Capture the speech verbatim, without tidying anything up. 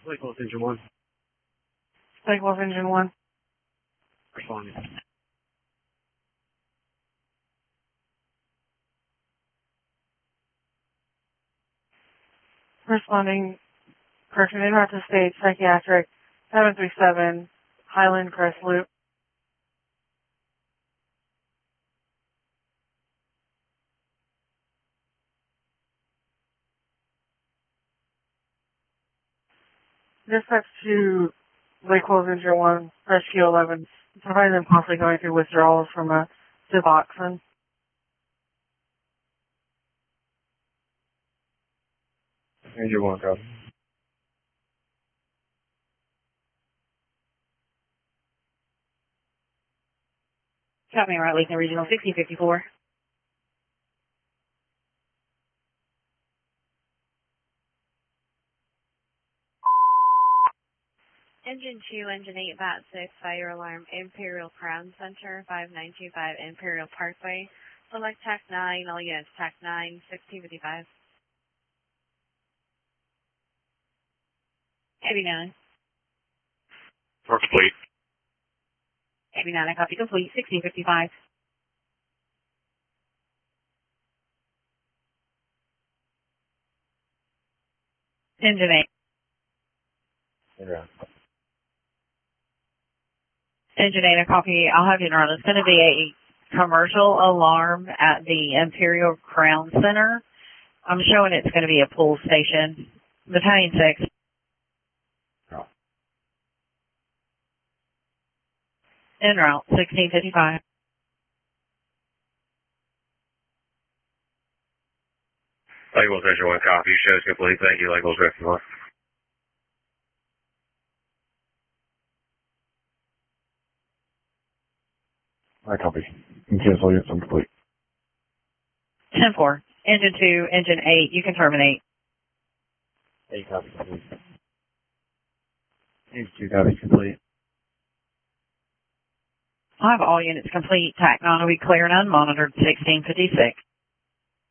Lake Wolf Engine one. Lake Wolf Engine one. Responding. Responding. Correction, in route to state, psychiatric, seven three seven, Highland Crest Loop. Dispatch to Lake Wolf Engine one, Rescue eleven, providing them possibly going through withdrawals from a Suboxone. Engine one, copy. Copy, right, Lakeland Regional sixteen fifty-four. Engine two, Engine eight, V A T six, fire alarm, Imperial Crown Center, five nine two five Imperial Parkway. Select TAC nine, all units, TAC nine, sixteen fifty-five. Heavy nine. For complete. Heavy nine, I copy complete, sixteen fifty-five. Engine eight. Yeah. Engine eight, a copy. I'll have you know. It's going to be a commercial alarm at the Imperial Crown Center. I'm showing it's going to be a pull station. Battalion six. Oh. En route, sixteen fifty-five. Lake Wolf Engine one, copy. Show's complete. Thank you, Lake Wolf Rescue one. I copy. You can cancel units, I'm complete. ten four. Engine two, engine eight, you can terminate. Eight copy complete. Engine two copy complete. I'll have all units complete. TAC nine will be clear and unmonitored, sixteen fifty-six.